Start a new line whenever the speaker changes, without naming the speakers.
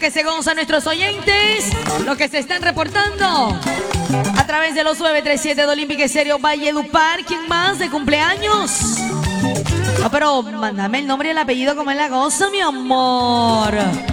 que se gozan nuestros oyentes, los que se están reportando a través de los 937 de Olímpica Estéreo Valledupar. ¿Quién más de cumpleaños? No, pero mándame el nombre y el apellido como es la cosa, mi amor.